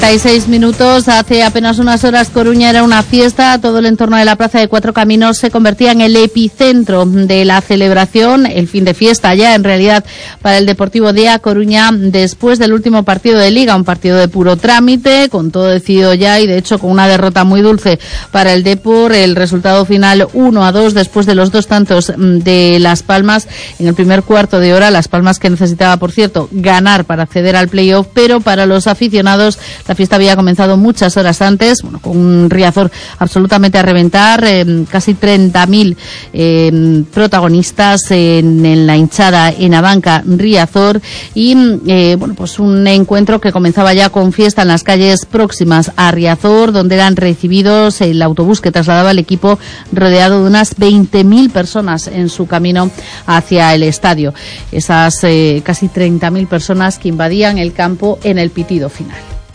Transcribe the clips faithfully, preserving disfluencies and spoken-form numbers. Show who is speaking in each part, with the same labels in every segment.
Speaker 1: treinta y seis minutos, hace apenas unas horas Coruña era una fiesta, todo el entorno de la Plaza de Cuatro Caminos se convertía en el epicentro de la celebración, el fin de fiesta ya en realidad para el Deportivo de A Coruña después del último partido de Liga, un partido de puro trámite, con todo decidido ya y de hecho con una derrota muy dulce para el Depor, el resultado final uno a dos después de los dos tantos de Las Palmas en el primer cuarto de hora, Las Palmas que necesitaba por cierto ganar para acceder al playoff, pero para los aficionados la fiesta había comenzado muchas horas antes, bueno, con un Riazor absolutamente a reventar, eh, casi treinta mil eh, protagonistas en, en la hinchada en Abanca Riazor y eh, bueno, pues un encuentro que comenzaba ya con fiesta en las calles próximas a Riazor, donde eran recibidos el autobús que trasladaba el equipo rodeado de unas veinte mil personas en su camino hacia el estadio. Esas eh, casi treinta mil personas que invadían el campo en el pitido final.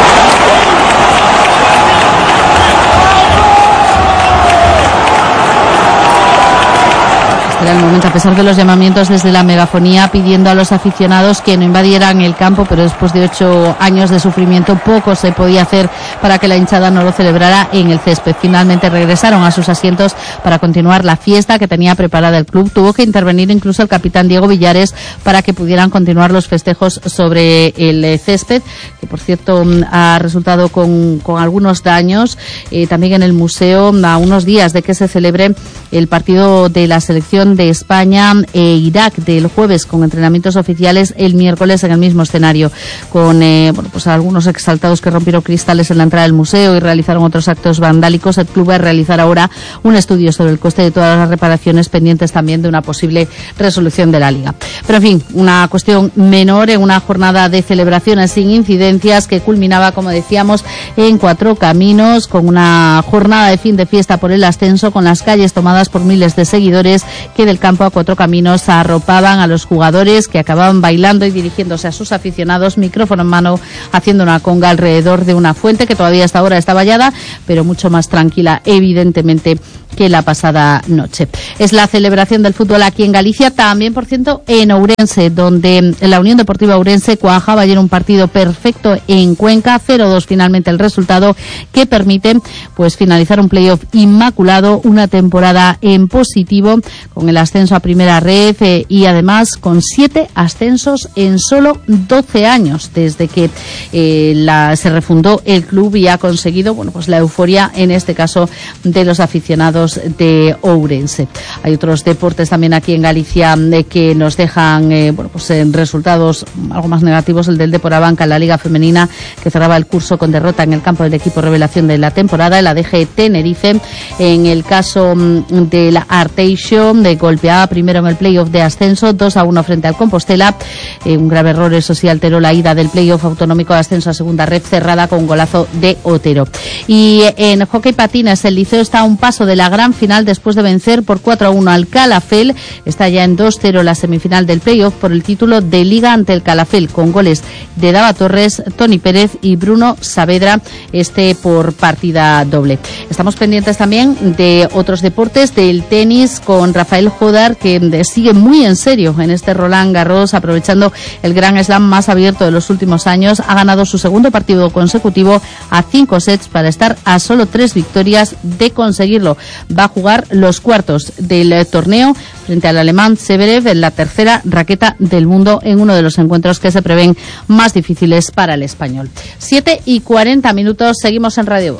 Speaker 1: Era el momento, a pesar de los llamamientos desde la megafonía pidiendo a los aficionados que no invadieran el campo, pero después de ocho años de sufrimiento poco se podía hacer para que la hinchada no lo celebrara en el césped. Finalmente regresaron a sus asientos para continuar la fiesta que tenía preparada el club. Tuvo que intervenir incluso el capitán Diego Villares para que pudieran continuar los festejos sobre el césped, que por cierto ha resultado con, con algunos daños. Eh, también en el museo, a unos días de que se celebre el partido de la selección de España e Irak del jueves, con entrenamientos oficiales el miércoles en el mismo escenario, con eh, bueno, pues algunos exaltados que rompieron cristales en la entrada del museo y realizaron otros actos vandálicos. El club va a realizar ahora un estudio sobre el coste de todas las reparaciones, pendientes también de una posible resolución de la Liga. Pero en fin, una cuestión menor en una jornada de celebraciones sin incidencias que culminaba, como decíamos, en Cuatro Caminos, con una jornada de fin de fiesta por el ascenso, con las calles tomadas por miles de seguidores que del campo a Cuatro Caminos arropaban a los jugadores, que acababan bailando y dirigiéndose a sus aficionados, micrófono en mano, haciendo una conga alrededor de una fuente que todavía hasta ahora está vallada, pero mucho más tranquila, evidentemente, que la pasada noche. Es la celebración del fútbol aquí en Galicia, también, por cierto, en Ourense, donde la Unión Deportiva Ourense cuajaba ayer un partido perfecto en Cuenca, cero dos finalmente el resultado, que permite pues finalizar un playoff inmaculado, una temporada en positivo, con el ascenso a primera red eh, y además con siete ascensos en solo doce años, desde que eh, la, se refundó el club y ha conseguido, bueno, pues la euforia, en este caso, de los aficionados de Ourense. Hay otros deportes también aquí en Galicia eh, que nos dejan, eh, bueno, pues en resultados algo más negativos. El del Depor Abanca en la Liga Femenina, que cerraba el curso con derrota en el campo del equipo revelación de la temporada, el A D G Tenerife. En el caso de la Arteixo, de golpeaba primero en el playoff de ascenso, dos a uno frente al Compostela. Eh, un grave error, eso sí, alteró la ida del playoff autonómico de ascenso a segunda red, cerrada con un golazo de Otero. Y en hockey patines, el Liceo está a un paso de la gran final después de vencer por cuatro a uno al Calafell. Está ya en dos cero la semifinal del playoff por el título de Liga ante el Calafell, con goles de Dava Torres, Toni Pérez y Bruno Saavedra, este por partida doble. Estamos pendientes también de otros deportes, del tenis, con Rafael Jodar, que sigue muy en serio en este Roland Garros, aprovechando el Grand Slam más abierto de los últimos años. Ha ganado su segundo partido consecutivo a cinco sets para estar a solo tres victorias de conseguirlo. Va a jugar los cuartos del torneo frente al alemán Zverev, en la tercera raqueta del mundo, en uno de los encuentros que se prevén más difíciles para el español. siete y cuarenta minutos, seguimos en Radio Voz.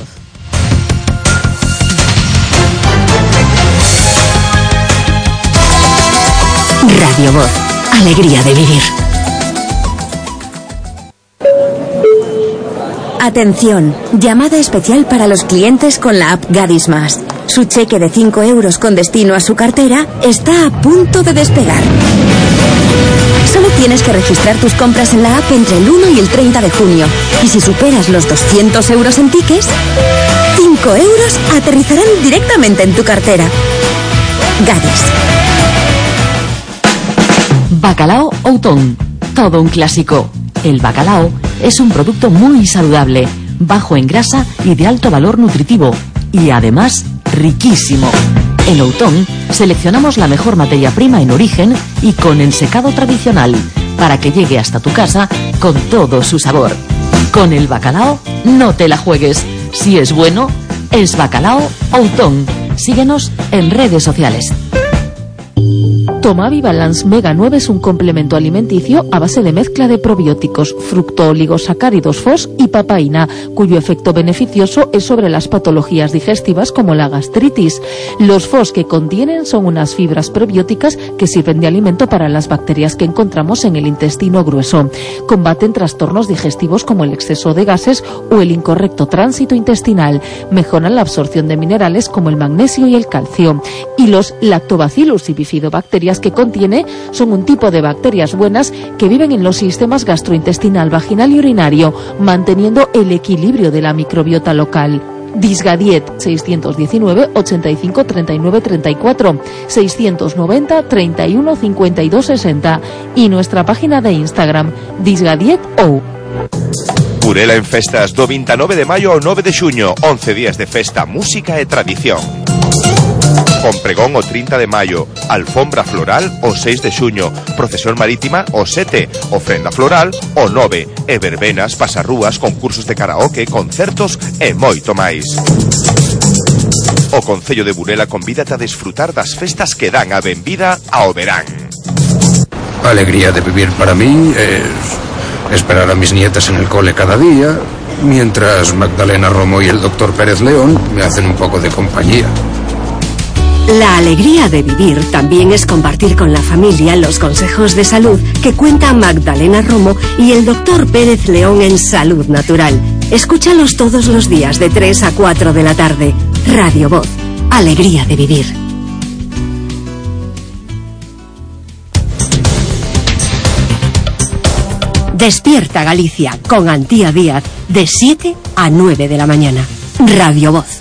Speaker 2: Radio Voz, alegría de vivir. Atención, llamada especial para los clientes con la app Gadis Más. Su cheque de cinco euros con destino a su cartera está a punto de despegar. Solo tienes que registrar tus compras en la app entre el uno y el treinta de junio. Y si superas los doscientos euros en tickets, cinco euros aterrizarán directamente en tu cartera. Gadis.
Speaker 3: Bacalao Outón, todo un clásico. El bacalao es un producto muy saludable, bajo en grasa y de alto valor nutritivo, y además riquísimo. En Outón seleccionamos la mejor materia prima en origen y con ensecado tradicional, para que llegue hasta tu casa con todo su sabor. Con el bacalao no te la juegues. Si es bueno, es Bacalao Outón. Síguenos en redes sociales.
Speaker 4: Tomavi Balance Mega nueve es un complemento alimenticio a base de mezcla de probióticos, fructooligosacáridos F O S y papaína, cuyo efecto beneficioso es sobre las patologías digestivas como la gastritis. Los F O S que contienen son unas fibras probióticas que sirven de alimento para las bacterias que encontramos en el intestino grueso. Combaten trastornos digestivos como el exceso de gases o el incorrecto tránsito intestinal. Mejoran la absorción de minerales como el magnesio y el calcio. Y los lactobacillus y bifidobacterias que contiene son un tipo de bacterias buenas que viven en los sistemas gastrointestinal, vaginal y urinario, manteniendo el equilibrio de la microbiota local. Disgadiet seiscientos diecinueve, ochenta y cinco, treinta y nueve, treinta y cuatro, seiscientos noventa, treinta y uno, cincuenta y dos, sesenta y nuestra página de Instagram Disgadiet O.
Speaker 5: Burela en festas do veintinueve de maio ao nove de xuño, once días de festa, música e tradición. Con pregón o trinta de maio, alfombra floral o seis de xuño, procesión marítima o sete, ofrenda floral o nove, e verbenas, pasarrúas, concursos de karaoke, concertos e moito máis. O Concello de Burela convídate a desfrutar das festas que dan a benvida ao verán.
Speaker 6: La alegría de vivir para mí es esperar a mis nietas en el cole cada día, mientras Magdalena Romo y el doctor Pérez León me hacen un poco de compañía.
Speaker 2: La alegría de vivir también es compartir con la familia los consejos de salud que cuenta Magdalena Romo y el doctor Pérez León en Salud Natural. Escúchalos todos los días de tres a cuatro de la tarde. Radio Voz. Alegría de vivir. Despierta Galicia con Antía Díaz de siete a nueve de la mañana. Radio Voz.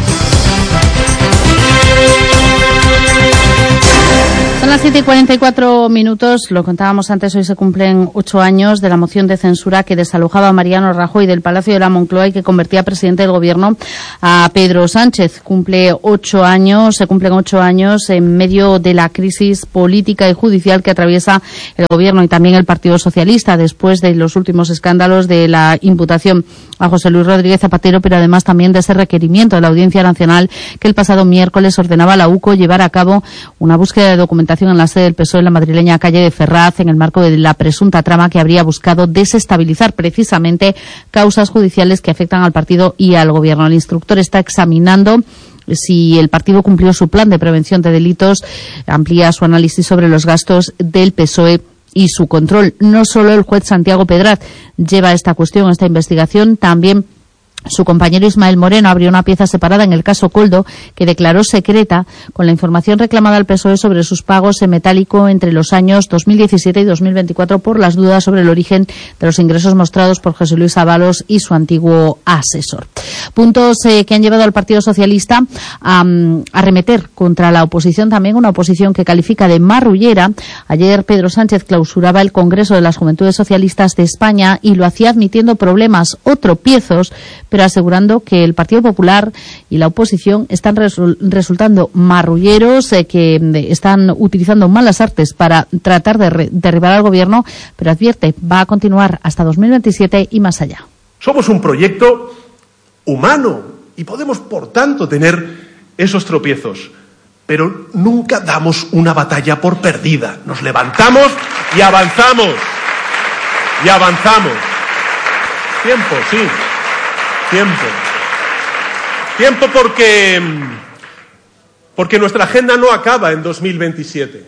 Speaker 1: Son las siete y cuarenta y cuatro minutos, lo contábamos antes, hoy se cumplen ocho años de la moción de censura que desalojaba a Mariano Rajoy del Palacio de la Moncloa y que convertía presidente del gobierno a Pedro Sánchez. Cumple ocho años, se cumplen ocho años en medio de la crisis política y judicial que atraviesa el gobierno y también el Partido Socialista después de los últimos escándalos de la imputación a José Luis Rodríguez Zapatero, pero además también de ese requerimiento de la Audiencia Nacional que el pasado miércoles ordenaba a la U C O llevar a cabo una búsqueda de documentación en la sede del P S O E en la madrileña calle de Ferraz en el marco de la presunta trama que habría buscado desestabilizar precisamente causas judiciales que afectan al partido y al gobierno. El instructor está examinando si el partido cumplió su plan de prevención de delitos, amplía su análisis sobre los gastos del P S O E y su control. No solo el juez Santiago Pedraz lleva esta cuestión, esta investigación, también su compañero Ismael Moreno abrió una pieza separada en el caso Coldo, que declaró secreta con la información reclamada al P S O E sobre sus pagos en metálico entre los años dos mil diecisiete y dos mil veinticuatro por las dudas sobre el origen de los ingresos mostrados por José Luis Ábalos y su antiguo asesor. Puntos eh, que han llevado al Partido Socialista a um, arremeter contra la oposición, también una oposición que califica de marrullera. Ayer Pedro Sánchez clausuraba el Congreso de las Juventudes Socialistas de España y lo hacía admitiendo problemas o tropiezos, pero asegurando que el Partido Popular y la oposición están resu- resultando marrulleros, eh, que eh, están utilizando malas artes para tratar de re- derribar al gobierno, pero advierte, va a continuar hasta dos mil veintisiete y más allá.
Speaker 7: Somos un proyecto humano y podemos, por tanto, tener esos tropiezos, pero nunca damos una batalla por perdida. Nos levantamos y avanzamos. Y avanzamos. Tiempo, sí. Tiempo. Tiempo porque, porque nuestra agenda no acaba en dos mil veintisiete.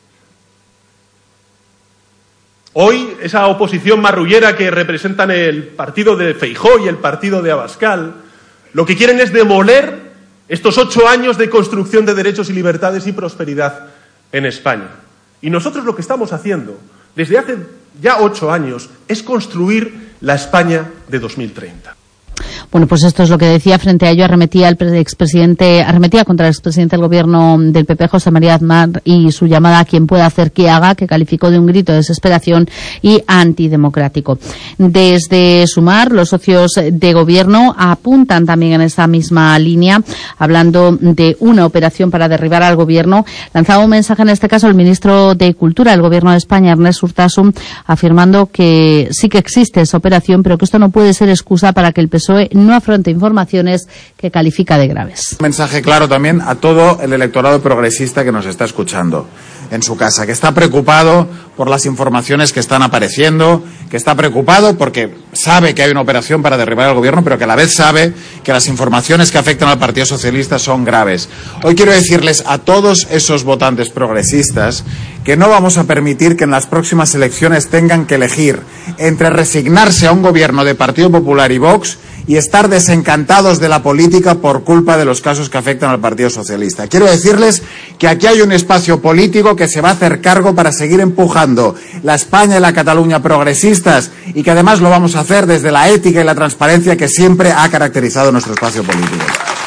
Speaker 7: Hoy, esa oposición marrullera que representan el partido de Feijóo y el partido de Abascal, lo que quieren es demoler estos ocho años de construcción de derechos y libertades y prosperidad en España. Y nosotros lo que estamos haciendo desde hace ya ocho años es construir la España de dos mil treinta.
Speaker 1: Bueno, pues esto es lo que decía. Frente a ello arremetía el expresidente, arremetía contra el expresidente del gobierno del P P, José María Aznar, y su llamada a quien pueda hacer que haga, que calificó de un grito de desesperación y antidemocrático. Desde Sumar, los socios de gobierno apuntan también en esta misma línea, hablando de una operación para derribar al gobierno. Lanzaba un mensaje en este caso el ministro de Cultura del gobierno de España, Ernest Urtasun, afirmando que sí que existe esa operación, pero que esto no puede ser excusa para que el P S O E no afronte informaciones que califica de graves.
Speaker 8: Un mensaje claro también a todo el electorado progresista que nos está escuchando en su casa, que está preocupado por las informaciones que están apareciendo, que está preocupado porque sabe que hay una operación para derribar al gobierno, pero que a la vez sabe que las informaciones que afectan al Partido Socialista son graves. Hoy quiero decirles a todos esos votantes progresistas que no vamos a permitir que en las próximas elecciones tengan que elegir entre resignarse a un gobierno de Partido Popular y Vox y estar desencantados de la política por culpa de los casos que afectan al Partido Socialista. Quiero decirles que aquí hay un espacio político que se va a hacer cargo para seguir empujando la España y la Cataluña progresistas, y que además lo vamos a hacer desde la ética y la transparencia que siempre ha caracterizado nuestro espacio político.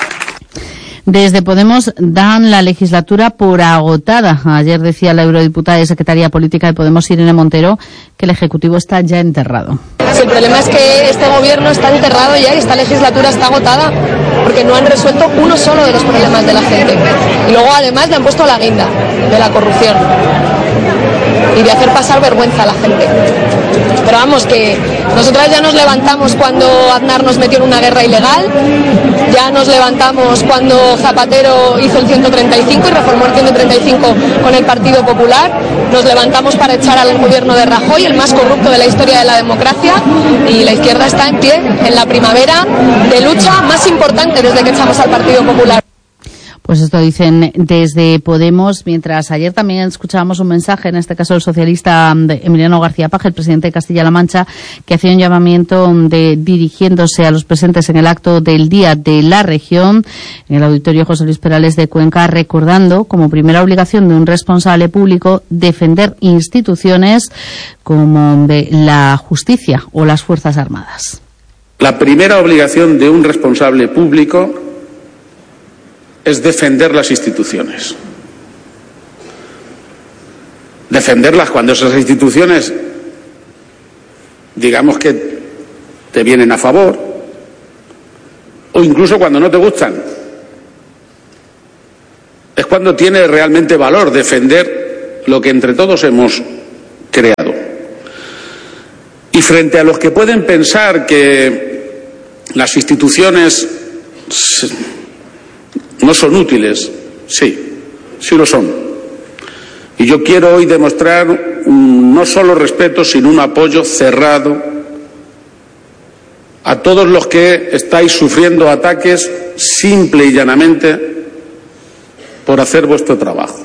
Speaker 1: Desde Podemos dan la legislatura por agotada. Ayer decía la eurodiputada y secretaria política de Podemos, Irene Montero, que el Ejecutivo está ya enterrado.
Speaker 9: Si el problema es que este gobierno está enterrado ya y esta legislatura está agotada porque no han resuelto uno solo de los problemas de la gente. Y luego además le han puesto la guinda de la corrupción y de hacer pasar vergüenza a la gente. Pero vamos, que nosotras ya nos levantamos cuando Aznar nos metió en una guerra ilegal, ya nos levantamos cuando Zapatero hizo el ciento treinta y cinco y reformó el ciento treinta y cinco con el Partido Popular, nos levantamos para echar al gobierno de Rajoy, el más corrupto de la historia de la democracia, y la izquierda está en pie en la primavera de lucha más importante desde que echamos al Partido Popular.
Speaker 1: Pues esto dicen desde Podemos, mientras ayer también escuchábamos un mensaje, en este caso el socialista Emiliano García Paje, el presidente de Castilla-La Mancha, que hacía un llamamiento de dirigiéndose a los presentes en el acto del Día de la Región, en el Auditorio José Luis Perales de Cuenca, recordando como primera obligación de un responsable público defender instituciones como de la justicia o las Fuerzas Armadas.
Speaker 10: La primera obligación de un responsable público es defender las instituciones. Defenderlas cuando esas instituciones, digamos que te vienen a favor, o incluso cuando no te gustan. Es cuando tiene realmente valor defender lo que entre todos hemos creado. Y frente a los que pueden pensar que las instituciones no son útiles, sí, sí lo son. Y yo quiero hoy demostrar un, no solo respeto, sino un apoyo cerrado a todos los que estáis sufriendo ataques simple y llanamente por hacer vuestro trabajo.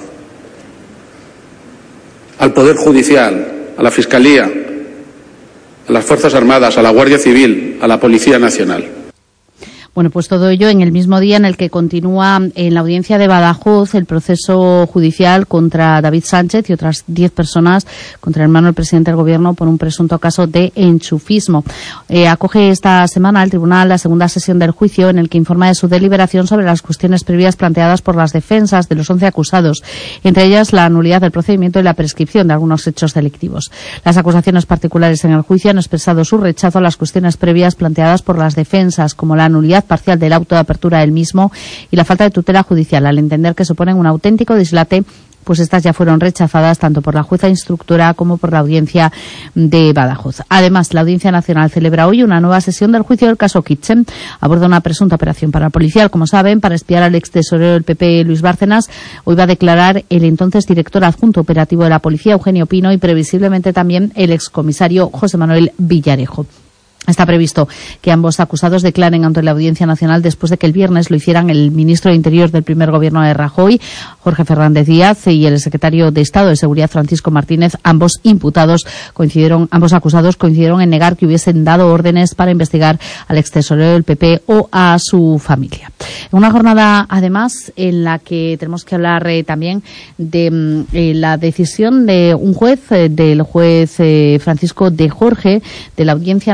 Speaker 10: Al Poder Judicial, a la Fiscalía, a las Fuerzas Armadas, a la Guardia Civil, a la Policía Nacional.
Speaker 1: Bueno, pues todo ello en el mismo día en el que continúa en la audiencia de Badajoz el proceso judicial contra David Sánchez y otras diez personas contra el hermano del presidente del gobierno por un presunto caso de enchufismo. Eh, acoge esta semana el tribunal la segunda sesión del juicio en el que informa de su deliberación sobre las cuestiones previas planteadas por las defensas de los once acusados, entre ellas la nulidad del procedimiento y la prescripción de algunos hechos delictivos. Las acusaciones particulares en el juicio han expresado su rechazo a las cuestiones previas planteadas por las defensas, como la nulidad parcial del auto de apertura del mismo y la falta de tutela judicial, al entender que suponen un auténtico dislate, pues estas ya fueron rechazadas tanto por la jueza instructora como por la audiencia de Badajoz. Además, la Audiencia Nacional celebra hoy una nueva sesión del juicio del caso Kitchen. Aborda una presunta operación parapolicial, como saben, para espiar al ex tesorero del P P, Luis Bárcenas. Hoy va a declarar el entonces director adjunto operativo de la policía, Eugenio Pino, y previsiblemente también el excomisario José Manuel Villarejo. Está previsto que ambos acusados declaren ante la Audiencia Nacional después de que el viernes lo hicieran el ministro de Interior del primer gobierno de Rajoy, Jorge Fernández Díaz, y el secretario de Estado de Seguridad, Francisco Martínez. Ambos imputados coincidieron, ambos acusados coincidieron en negar que hubiesen dado órdenes para investigar al extesorero del P P o a su familia. En una jornada, además, en la que tenemos que hablar eh, también de eh, la decisión de un juez, eh, del juez eh, Francisco de Jorge, de la Audiencia Nacional,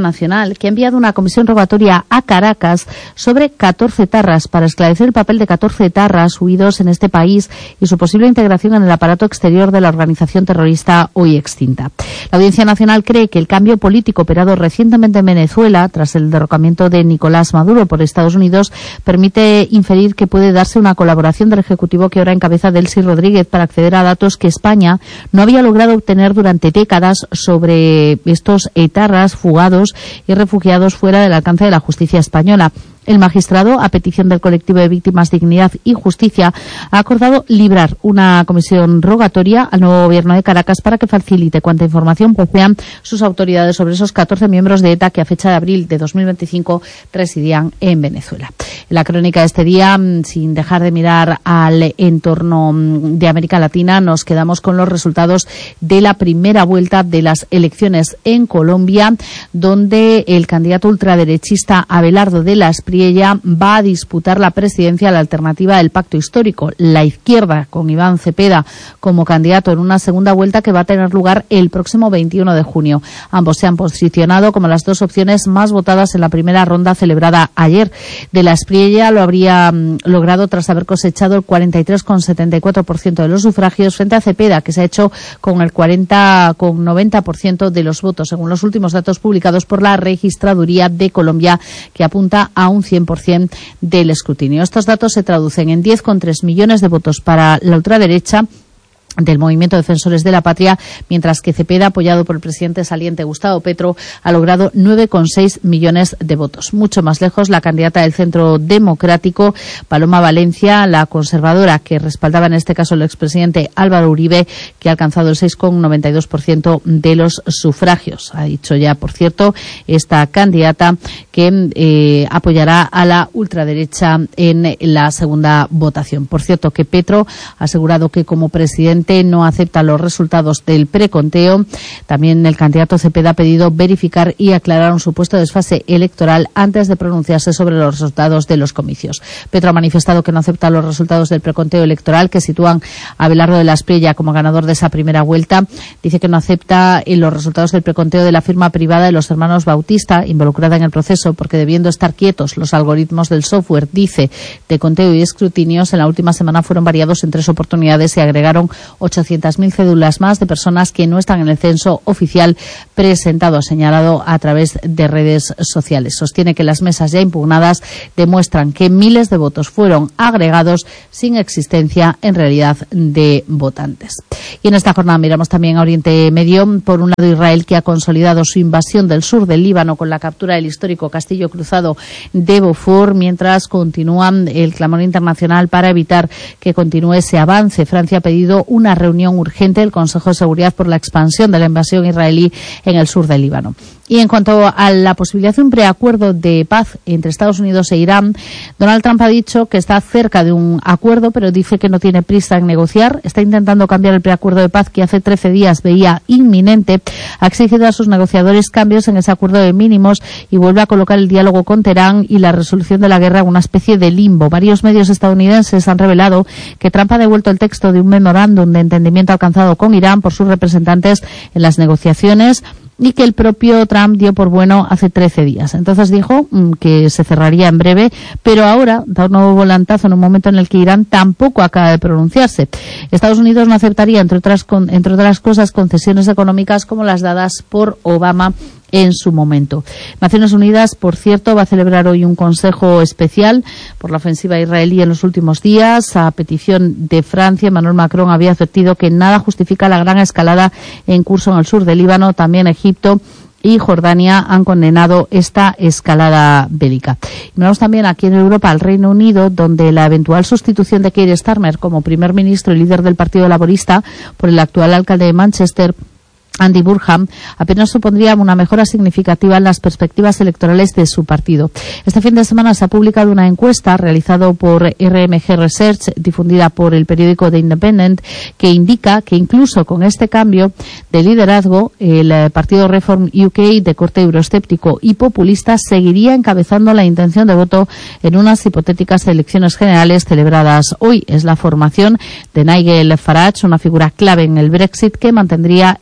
Speaker 1: Nacional, que ha enviado una comisión rogatoria a Caracas sobre catorce etarras para esclarecer el papel de catorce etarras huidos en este país y su posible integración en el aparato exterior de la organización terrorista hoy extinta. La Audiencia Nacional cree que el cambio político operado recientemente en Venezuela, tras el derrocamiento de Nicolás Maduro por Estados Unidos, permite inferir que puede darse una colaboración del Ejecutivo que ahora encabeza Delcy Rodríguez para acceder a datos que España no había logrado obtener durante décadas sobre estos etarras fugados y refugiados fuera del alcance de la justicia española. El magistrado, a petición del colectivo de víctimas Dignidad y Justicia, ha acordado librar una comisión rogatoria al nuevo gobierno de Caracas para que facilite cuanta información posean sus autoridades sobre esos catorce miembros de ETA que a fecha de abril de dos mil veinticinco residían en Venezuela. En la crónica de este día, sin dejar de mirar al entorno de América Latina, nos quedamos con los resultados de la primera vuelta de las elecciones en Colombia, donde el candidato ultraderechista Abelardo de la Espriella va a disputar la presidencia a la alternativa del Pacto Histórico, la izquierda, con Iván Cepeda como candidato en una segunda vuelta que va a tener lugar el próximo veintiuno de junio. Ambos se han posicionado como las dos opciones más votadas en la primera ronda celebrada ayer. De la Espriella lo habría mm, logrado tras haber cosechado el cuarenta y tres coma setenta y cuatro por ciento de los sufragios frente a Cepeda, que se ha hecho con el cuarenta coma noventa por ciento de los votos, según los últimos datos publicados por la Registraduría de Colombia, que apunta a un cien por ciento del escrutinio. Estos datos se traducen en diez coma tres millones de votos para la ultraderecha del Movimiento Defensores de la Patria, mientras que Cepeda, apoyado por el presidente saliente Gustavo Petro, ha logrado nueve coma seis millones de votos. Mucho más lejos, la candidata del Centro Democrático, Paloma Valencia, la conservadora que respaldaba en este caso el expresidente Álvaro Uribe, que ha alcanzado el seis coma noventa y dos por ciento de los sufragios. Ha dicho ya, por cierto, esta candidata que eh, apoyará a la ultraderecha en la segunda votación. Por cierto, que Petro ha asegurado que como presidente no acepta los resultados del preconteo. También el candidato Cepeda ha pedido verificar y aclarar un supuesto desfase electoral antes de pronunciarse sobre los resultados de los comicios. Petro ha manifestado que no acepta los resultados del preconteo electoral que sitúan a Abelardo de la Espriella como ganador de esa primera vuelta. Dice que no acepta los resultados del preconteo de la firma privada de los hermanos Bautista, involucrada en el proceso, porque debiendo estar quietos los algoritmos del software, dice, de conteo y escrutinios, en la última semana fueron variados en tres oportunidades y agregaron ochocientas mil cédulas más de personas que no están en el censo oficial presentado, señalado a través de redes sociales. Sostiene que las mesas ya impugnadas demuestran que miles de votos fueron agregados sin existencia en realidad de votantes. Y en esta jornada miramos también a Oriente Medio. Por un lado, Israel, que ha consolidado su invasión del sur del Líbano con la captura del histórico castillo cruzado de Beaufort, mientras continúa el clamor internacional para evitar que continúe ese avance. Francia ha pedido una reunión urgente del Consejo de Seguridad por la expansión de la invasión israelí en el sur del Líbano. Y en cuanto a la posibilidad de un preacuerdo de paz entre Estados Unidos e Irán, Donald Trump ha dicho que está cerca de un acuerdo, pero dice que no tiene prisa en negociar. Está intentando cambiar el preacuerdo de paz que hace trece días veía inminente. Ha exigido a sus negociadores cambios en ese acuerdo de mínimos y vuelve a colocar el diálogo con Teherán y la resolución de la guerra en una especie de limbo. Varios medios estadounidenses han revelado que Trump ha devuelto el texto de un memorándum de entendimiento alcanzado con Irán por sus representantes en las negociaciones y que el propio Trump dio por bueno hace trece días. Entonces dijo mmm, que se cerraría en breve, pero ahora da un nuevo volantazo en un momento en el que Irán tampoco acaba de pronunciarse. Estados Unidos no aceptaría, entre otras, con, entre otras cosas, concesiones económicas como las dadas por Obama en su momento. Naciones Unidas, por cierto, va a celebrar hoy un consejo especial por la ofensiva israelí en los últimos días. A petición de Francia, Emmanuel Macron había advertido que nada justifica la gran escalada en curso en el sur del Líbano. También Egipto y Jordania han condenado esta escalada bélica. Y miramos también aquí en Europa al Reino Unido, donde la eventual sustitución de Keir Starmer como primer ministro y líder del Partido Laborista por el actual alcalde de Manchester, Andy Burnham, apenas supondría una mejora significativa en las perspectivas electorales de su partido. Este fin de semana se ha publicado una encuesta realizada por R M G Research, difundida por el periódico The Independent, que indica que incluso con este cambio de liderazgo, el partido Reform U K, de corte euroescéptico y populista, seguiría encabezando la intención de voto en unas hipotéticas elecciones generales celebradas hoy. Es la formación de Nigel Farage, una figura clave en el Brexit, que mantendría el primer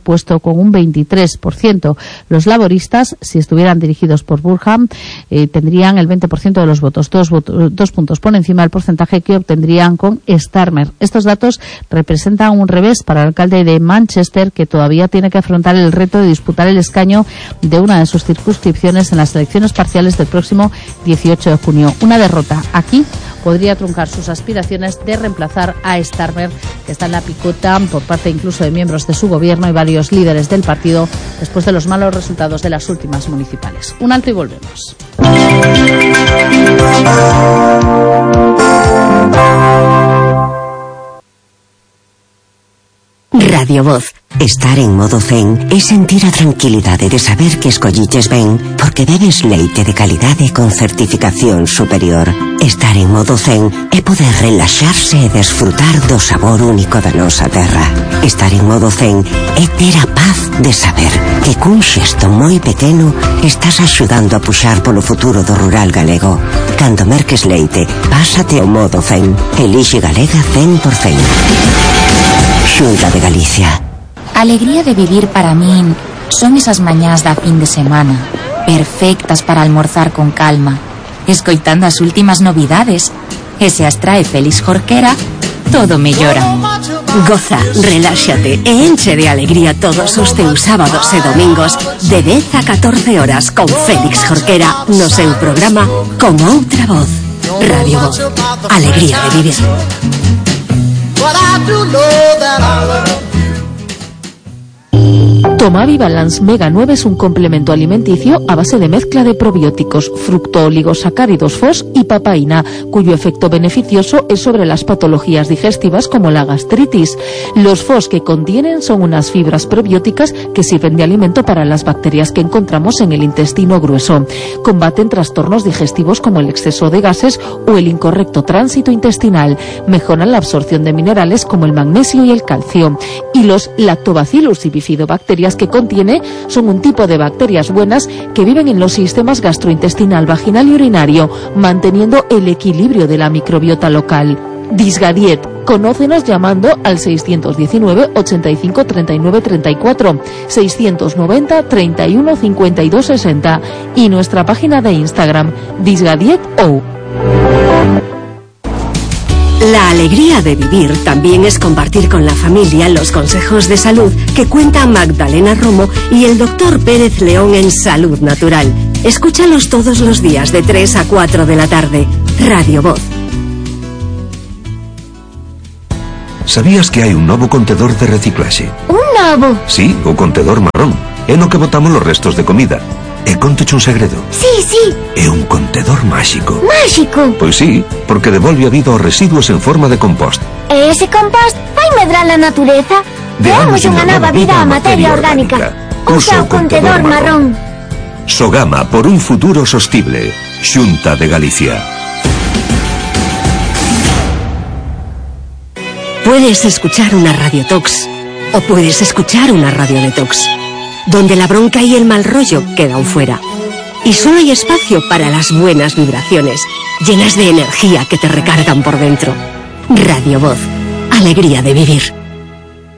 Speaker 1: puesto con un veintitrés por ciento. Los laboristas, si estuvieran dirigidos por Burham, eh, tendrían el veinte por ciento de los votos, dos, votos, dos puntos por encima del porcentaje que obtendrían con Starmer. Estos datos representan un revés para el alcalde de Manchester, que todavía tiene que afrontar el reto de disputar el escaño de una de sus circunscripciones en las elecciones parciales del próximo dieciocho de junio. Una derrota aquí podría truncar sus aspiraciones de reemplazar a Starmer, que está en la picota por parte incluso de miembros de su gobierno y varios líderes del partido después de los malos resultados de las últimas municipales. Un alto y volvemos.
Speaker 11: Radio Voz. Estar en modo zen é sentir a tranquilidade de saber que escolliches ben porque bebes leite de calidade con certificación superior. Estar en modo zen é poder relaxarse e desfrutar do sabor único da nosa terra. Estar en modo zen é ter a paz de saber que cun xesto moi pequeno estás axudando a puxar polo futuro do rural galego. Cando merques leite, pásate ao modo zen. Elixe Galega cen por cen. Xunta de Galicia.
Speaker 12: Alegría de vivir para min son esas mañás da fin de semana, perfectas para almorzar con calma, escoitando as últimas novidades, e se as trae Félix Jorquera, todo mellora.
Speaker 11: Goza, reláxate e enche de alegría todos os teus sábados e domingos de dez a catorce horas con Félix Jorquera no seu programa Con Outra Voz. Radio Voz. Alegría de vivir.
Speaker 4: Tomavi Balance Mega nueve es un complemento alimenticio a base de mezcla de probióticos, fructooligosacáridos F O S y papaína, cuyo efecto beneficioso es sobre las patologías digestivas como la gastritis. Los F O S que contienen son unas fibras probióticas que sirven de alimento para las bacterias que encontramos en el intestino grueso. Combaten trastornos digestivos como el exceso de gases o el incorrecto tránsito intestinal. Mejoran la absorción de minerales como el magnesio y el calcio. Y los lactobacillus y bifidobacterias que contiene son un tipo de bacterias buenas que viven en los sistemas gastrointestinal, vaginal y urinario, manteniendo el equilibrio de la microbiota local. Disgadiet. Conócenos llamando al seiscientos diecinueve, ochenta y cinco, treinta y nueve, treinta y cuatro, seiscientos noventa, treinta y uno, cincuenta y dos, sesenta y nuestra página de Instagram, DisgadietO.
Speaker 11: La alegría de vivir también es compartir con la familia los consejos de salud que cuenta Magdalena Romo y el doctor Pérez León en Salud Natural. Escúchalos todos los días de tres a cuatro de la tarde. Radio Voz.
Speaker 13: Sabías que hai un novo contedor de reciclaxe?
Speaker 14: Un novo?
Speaker 13: Sí, o contedor marrón. É no que botamos los restos de comida. E conteche un segredo.
Speaker 14: Sí, sí.
Speaker 13: É un contedor máxico.
Speaker 14: Máxico?
Speaker 13: Pois sí, porque devolve a vida aos residuos en forma de compost.
Speaker 14: E ese compost vai medrar a natureza? Deamos unha nova vida á materia orgánica. Usa o contedor marrón.
Speaker 13: Sogama por un futuro sostible. Xunta de Galicia.
Speaker 11: Puedes escuchar una radiotox o puedes escuchar una radiodetox, donde la bronca y el mal rollo quedan fuera. Y solo hay espacio para las buenas vibraciones, llenas de energía que te recargan por dentro. Radio Voz. Alegría de vivir.